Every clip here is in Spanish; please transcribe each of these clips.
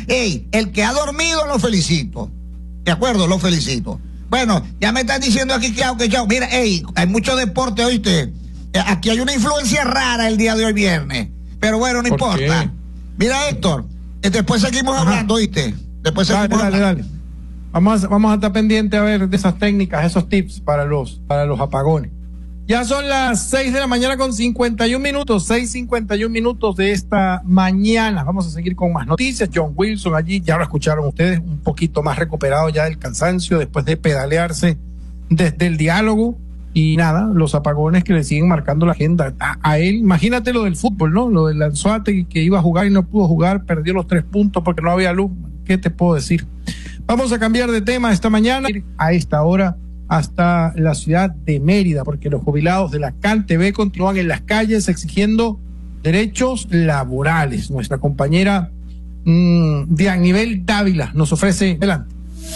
Ey, el que ha dormido lo felicito. ¿De acuerdo? Lo felicito. Bueno, ya me están diciendo aquí que chao. Mira, ey, hay mucho deporte, ¿oíste? Aquí hay una influencia rara el día de hoy viernes. Pero bueno, no importa. ¿Qué? Mira, Héctor, después seguimos hablando, ¿oíste? Después seguimos hablando. Dale. Vamos a estar pendientes a ver de esas técnicas, esos tips para los apagones. Ya son las 6 de la mañana con 51 minutos, 6:51 minutos de esta mañana. Vamos a seguir con más noticias. John Wilson allí, ya lo escucharon ustedes, un poquito más recuperado ya del cansancio después de pedalearse desde el diálogo. Y nada, los apagones que le siguen marcando la agenda. A él, imagínate lo del fútbol, ¿no? Lo del Anzoátegui que iba a jugar y no pudo jugar, perdió los 3 puntos porque no había luz. ¿Qué te puedo decir? Vamos a cambiar de tema esta mañana, a esta hora, hasta la ciudad de Mérida, porque los jubilados de la CanTV continúan en las calles exigiendo derechos laborales. Nuestra compañera Dianibel Dávila nos ofrece adelante.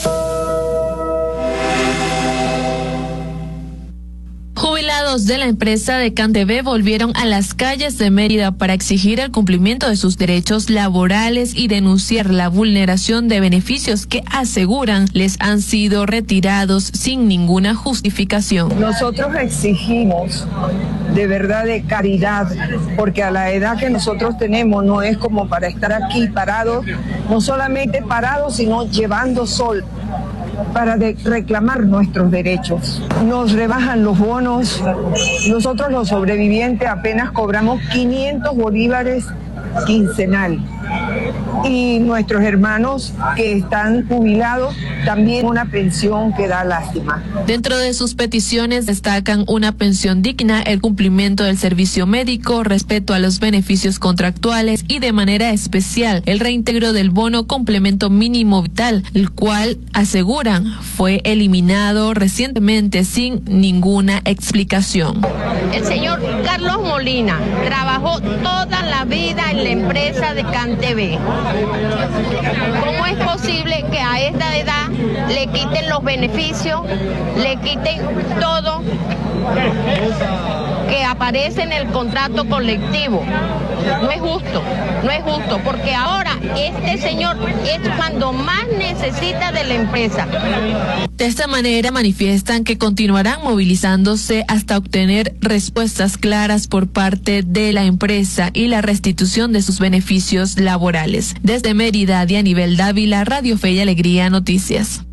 Jubilados de la empresa de CanTV volvieron a las calles de Mérida para exigir el cumplimiento de sus derechos laborales y denunciar la vulneración de beneficios que aseguran les han sido retirados sin ninguna justificación. Nosotros exigimos de verdad de caridad, porque a la edad que nosotros tenemos no es como para estar aquí parados, no solamente parados, sino llevando sol para reclamar nuestros derechos. Nos rebajan los bonos, nosotros los sobrevivientes apenas cobramos 500 bolívares quincenal y nuestros hermanos que están jubilados también una pensión que da lástima. Dentro de sus peticiones destacan una pensión digna, el cumplimiento del servicio médico, respeto a los beneficios contractuales y de manera especial el reintegro del bono complemento mínimo vital, el cual aseguran fue eliminado recientemente sin ninguna explicación. El señor Carlos Molina trabajó toda la vida en la empresa de CanTV. ¿Cómo es posible que a esta edad le quiten los beneficios, le quiten todo que aparece en el contrato colectivo? No es justo, porque ahora este señor es cuando más necesita de la empresa. De esta manera manifiestan que continuarán movilizándose hasta obtener respuestas claras por parte de la empresa y la restitución de sus beneficios laborales. Desde Mérida, Dianibel Dávila, Radio Fe y Alegría Noticias.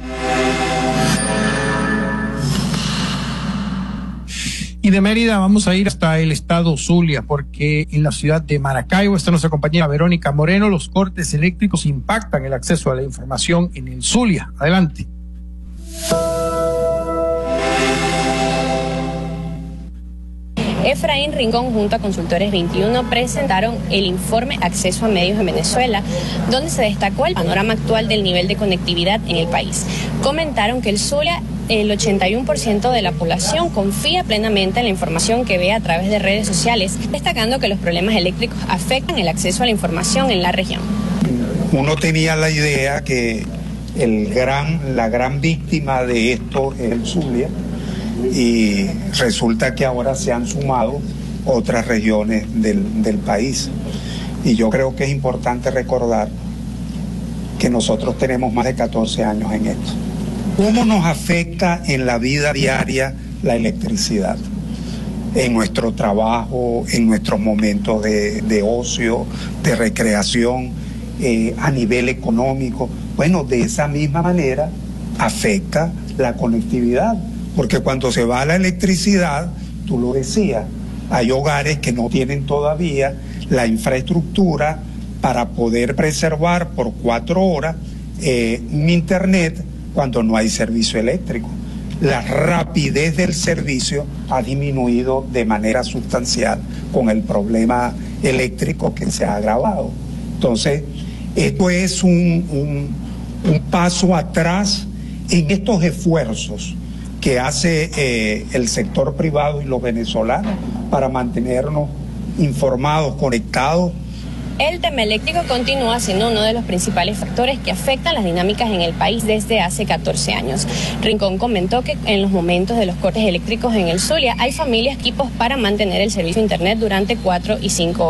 Y de Mérida vamos a ir hasta el estado Zulia, porque en la ciudad de Maracaibo está nuestra compañera Verónica Moreno. Los cortes eléctricos impactan el acceso a la información en el Zulia. Adelante. Efraín Rincón junto a Consultores 21 presentaron el informe Acceso a Medios en Venezuela, donde se destacó el panorama actual del nivel de conectividad en el país. Comentaron que el Zulia, el 81% de la población confía plenamente en la información que ve a través de redes sociales, destacando que los problemas eléctricos afectan el acceso a la información en la región. Uno tenía la idea que la gran víctima de esto es el Zulia, y resulta que ahora se han sumado otras regiones del país. Y yo creo que es importante recordar que nosotros tenemos más de 14 años en esto. ¿Cómo nos afecta en la vida diaria la electricidad? En nuestro trabajo, en nuestros momentos de ocio, de recreación, a nivel económico. Bueno, de esa misma manera afecta la conectividad. Porque cuando se va la electricidad, tú lo decías, hay hogares que no tienen todavía la infraestructura para poder preservar por 4 horas un internet cuando no hay servicio eléctrico. La rapidez del servicio ha disminuido de manera sustancial con el problema eléctrico que se ha agravado. Entonces, esto es un paso atrás en estos esfuerzos que hace el sector privado y los venezolanos para mantenernos informados, conectados. El tema eléctrico continúa siendo uno de los principales factores que afectan las dinámicas en el país desde hace 14 años. Rincón comentó que en los momentos de los cortes eléctricos en el Zulia hay familias equipos para mantener el servicio de internet durante 4 y 5 horas.